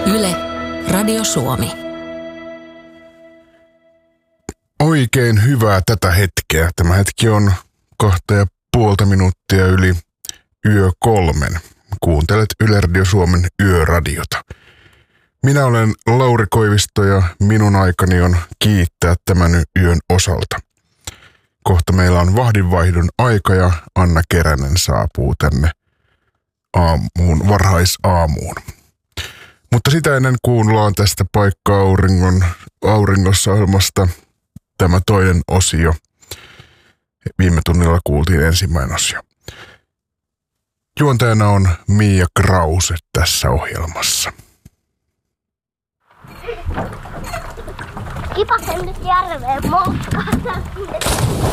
Yle, Radio Suomi. Oikein hyvää tätä hetkeä. Tämä hetki on 2,5 minuuttia yli yö 3. Kuuntelet Yle Radio Suomen yöradiota. Minä olen Lauri Koivisto ja minun aikani on kiittää tämän yön osalta. Kohta meillä on vahdinvaihdon aika ja Anna Keränen saapuu tänne varhaisaamuun. Mutta sitä ennen kuunnellaan tästä auringossa ohjelmasta tämä toinen osio. Viime tunnilla kuultiin ensimmäinen osio. Juontajana on Mia Krause tässä ohjelmassa. Kipasen nyt järveen moskata.